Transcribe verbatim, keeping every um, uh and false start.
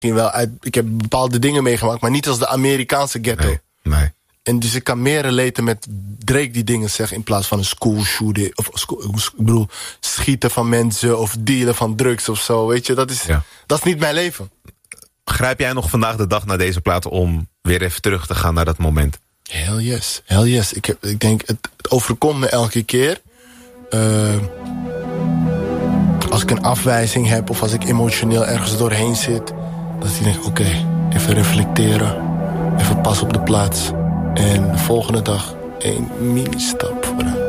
wel uit, ik heb bepaalde dingen meegemaakt, maar niet als de Amerikaanse ghetto. Nee, nee. En dus ik kan meer relaten met Drake die dingen zegt in plaats van een school shooting. Of school, ik bedoel, schieten van mensen of dealen van drugs of zo. Weet je, dat is, ja. dat is niet mijn leven. Grijp jij nog vandaag de dag naar deze plaat om weer even terug te gaan naar dat moment? Hell yes, hell yes. Ik, heb, ik denk, het, het overkomt me elke keer. Uh, als ik een afwijzing heb of als ik emotioneel ergens doorheen zit, dat ik denk, oké, okay, even reflecteren. Even pas op de plaats. En de volgende dag een mini-stap vooruit.